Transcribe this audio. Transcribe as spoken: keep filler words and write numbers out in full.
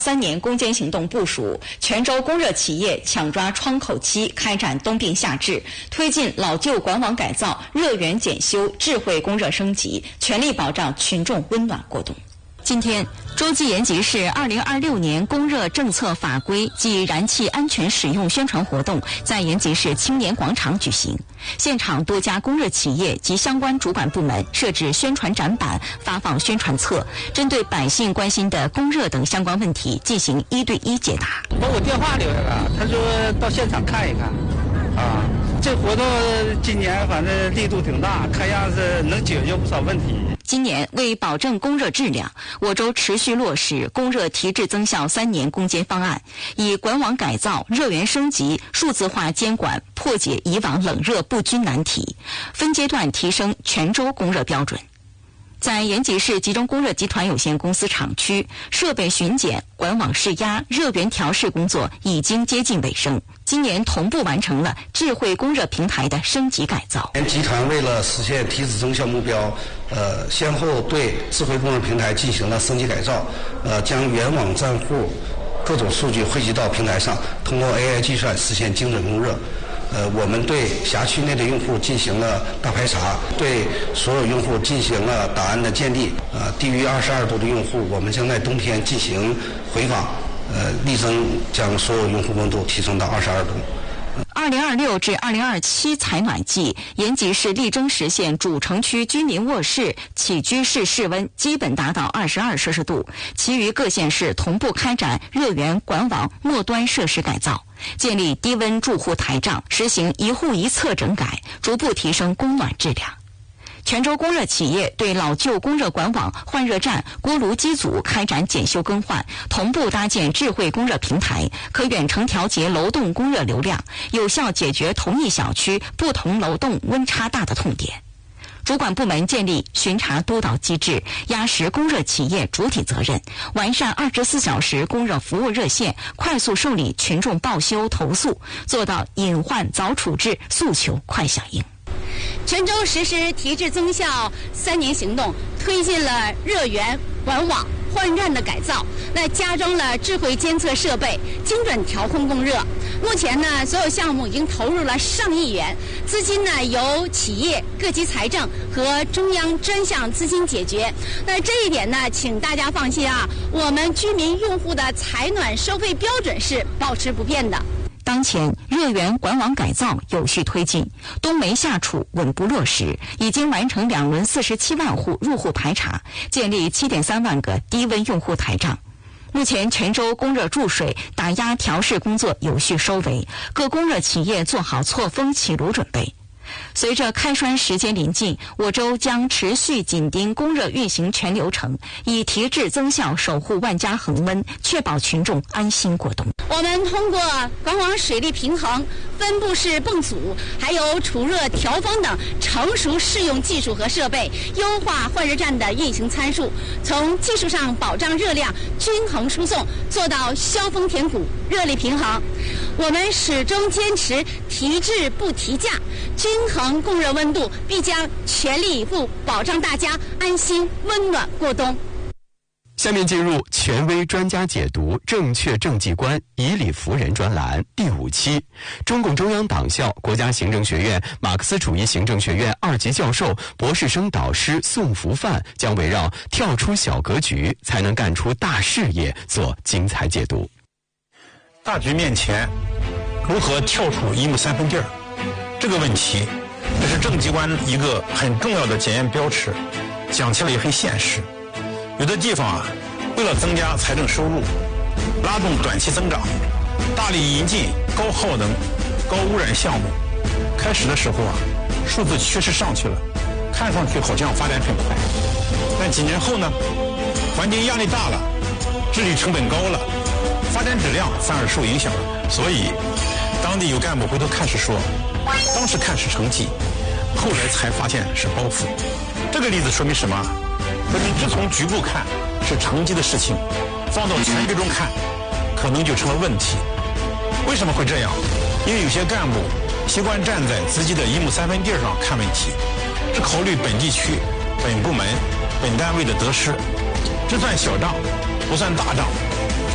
三年攻坚行动部署，泉州供热企业抢抓窗口期，开展冬病夏治，推进老旧管网改造、热源检修、智慧供热升级，全力保障群众温暖过冬。今天，洲际延吉市二零二六年供热政策法规及燃气安全使用宣传活动在延吉市青年广场举行。现场多家供热企业及相关主管部门设置宣传展板，发放宣传册，针对百姓关心的供热等相关问题进行一对一解答。 把我电话留下了，他说到现场看一看。啊，这活动今年反正力度挺大，看样子能解决不少问题。 今年为保证供热质量，我州持续落实供热提质增效三年攻坚方案，以管网改造、热源升级、数字化监管，破解以往冷热不均难题，分阶段提升泉州供热标准。在延吉市集中供热集团有限公司厂区，设备巡检、管网试压、热源调试工作已经接近尾声。今年同步完成了智慧供热平台的升级改造。 集团为了实现提质增效目标，呃，先后对智慧供热平台进行了升级改造，呃，将原网站户各种数据汇集到平台上，通过 A I 计算实现精准供热。呃，我们对辖区内的用户进行了大排查，对所有用户进行了答案的鉴定。呃，低于二十二度的用户，我们将在冬天进行回访，呃，力争将所有用户温度提升到二十二度。 二零二六至二零二七采暖季，延吉市力争实现主城区居民卧室、起居室室温基本达到二十二摄氏度，其余各县市同步开展热源、管网末端设施改造，建立低温住户台账，实行一户一厕整改，逐步提升供暖质量。泉州供热企业对老旧供热管网、换热站、锅炉机组开展检修更换，同步搭建智慧供热平台，可远程调节楼栋供热流量，有效解决同一小区不同楼栋温差大的痛点。主管部门建立巡查督导机制，压实供热企业主体责任，完善二十四小时供热服务热线，快速受理群众报修投诉，做到隐患早处置，诉求快响应。 泉州实施提质增效三年行动，推进了热源、管网、换站的改造，那加装了智慧监测设备，精准调控供热。目前呢，所有项目已经投入了上亿元，资金呢由企业、各级财政和中央专项资金解决。那这一点呢，请大家放心啊，我们居民用户的采暖收费标准是保持不变的。 当前热源管网改造有序推进，冬梅夏储稳步落实，已经完成两轮四十七万户入户排查，建立七点三万个低温用户台账。目前泉州供热注水、打压调试工作有序收尾，各供热企业做好错峰起炉准备。随着开栓时间临近，我州将持续紧盯供热运行全流程，以提质增效守护万家恒温，确保群众安心过冬。 我们通过管网水力平衡、分布式泵阻，还有储热调峰等成熟适用技术和设备，优化换热站的运行参数，从技术上保障热量均衡输送，做到消峰填谷、热力平衡。我们始终坚持提质不提价，均衡供热温度，必将全力以赴保障大家安心温暖过冬。 下面进入权威专家解读正确政绩观以理服人专栏第五期。中共中央党校国家行政学院马克思主义行政学院二级教授、博士生导师宋福范将围绕跳出小格局才能干出大事业做精彩解读。 大局面前，如何跳出一目三分地儿？这个问题，这是政绩观一个很重要的检验标尺，讲起来也很现实。有的地方啊，为了增加财政收入，拉动短期增长，大力引进高耗能、高污染项目。开始的时候啊，数字确实上去了，看上去好像发展很快。但几年后呢，环境压力大了，治理成本高了，发展质量反而受影响了。所以，当地有干部回头看时说，当时看是成绩，后来才发现是包袱。这个例子说明什么？说明只从局部看是成绩的事情，放到全局中看，可能就成了问题。为什么会这样？因为有些干部习惯站在自己的一目三分地上看问题，只考虑本地区、本部门、本单位的得失，只算小账，不算大账。